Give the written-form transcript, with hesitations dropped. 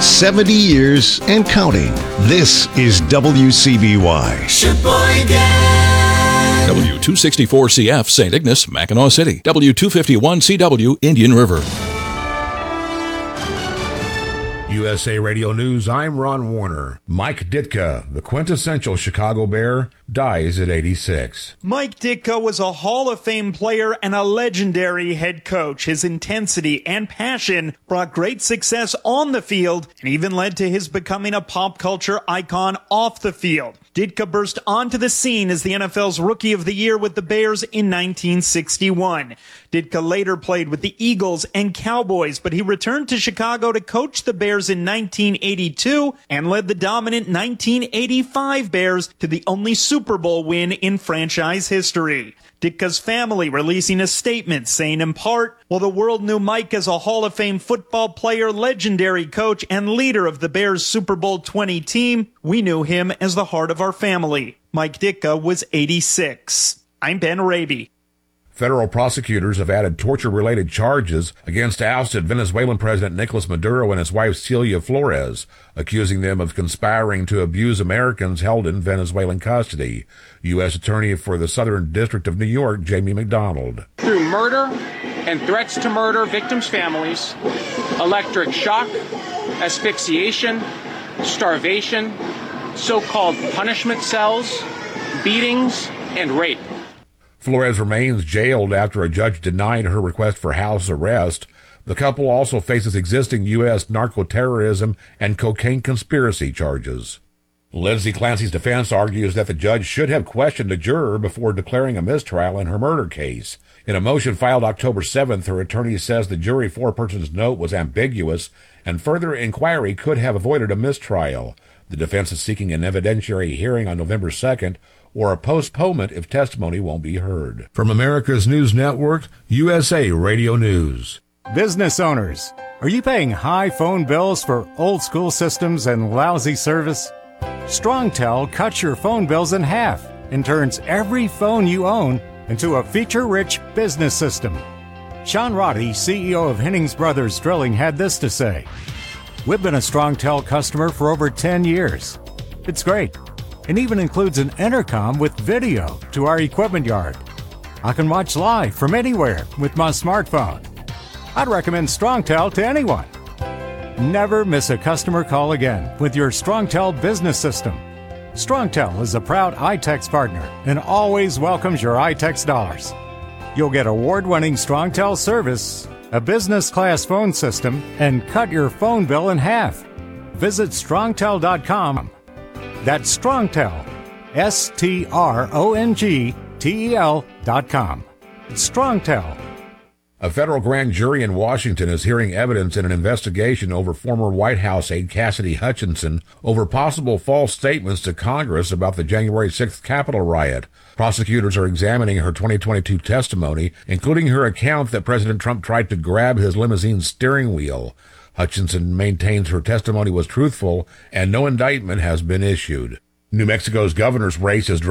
70 years and counting. This is WCBY. Sheboygan. W264CF, St. Ignace, Mackinac City. W251CW, Indian River. USA Radio News, I'm Ron Warner. Mike Ditka, the quintessential Chicago Bear, dies at 86. Mike Ditka was a Hall of Fame player and a legendary head coach. His intensity and passion brought great success on the field and even led to his becoming a pop culture icon off the field. Ditka burst onto the scene as the NFL's Rookie of the Year with the Bears in 1961. Ditka later played with the Eagles and Cowboys, but he returned to Chicago to coach the Bears in 1982 and led the dominant 1985 Bears to the only Super Bowl win in franchise history. Ditka's family releasing a statement saying in part, while the world knew Mike as a Hall of Fame football player, legendary coach, and leader of the Bears' Super Bowl 20 team, we knew him as the heart of our family. Mike Ditka was 86. I'm Ben Raby. Federal prosecutors have added torture-related charges against ousted Venezuelan President Nicolas Maduro and his wife Celia Flores, accusing them of conspiring to abuse Americans held in Venezuelan custody. U.S. Attorney for the Southern District of New York, Jamie McDonald. Through murder and threats to murder victims' families, electric shock, asphyxiation, starvation, so-called punishment cells, beatings, and rape. Flores remains jailed after a judge denied her request for house arrest. The couple also faces existing U.S. narco-terrorism and cocaine conspiracy charges. Lindsay Clancy's defense argues that the judge should have questioned a juror before declaring a mistrial in her murder case. In a motion filed October 7th, her attorney says the jury foreperson's note was ambiguous and further inquiry could have avoided a mistrial. The defense is seeking an evidentiary hearing on November 2nd or a postponement if testimony won't be heard. From America's News Network, USA Radio News. Business owners, are you paying high phone bills for old school systems and lousy service? StrongTel cuts your phone bills in half and turns every phone you own into a feature-rich business system. Sean Roddy, CEO of Hennings Brothers Drilling, had this to say. We've been a StrongTel customer for over 10 years. It's great. It even includes an intercom with video to our equipment yard. I can watch live from anywhere with my smartphone. I'd recommend StrongTel to anyone. Never miss a customer call again with your StrongTel business system. StrongTel is a proud iTex partner and always welcomes your iTex dollars. You'll get award-winning StrongTel service, a business-class phone system, and cut your phone bill in half. Visit strongtel.com. That's StrongTel, StrongTel.com. StrongTel. A federal grand jury in Washington is hearing evidence in an investigation over former White House aide Cassidy Hutchinson over possible false statements to Congress about the January 6th Capitol riot. Prosecutors are examining her 2022 testimony, including her account that President Trump tried to grab his limousine's steering wheel. Hutchinson maintains her testimony was truthful and no indictment has been issued. New Mexico's governor's race is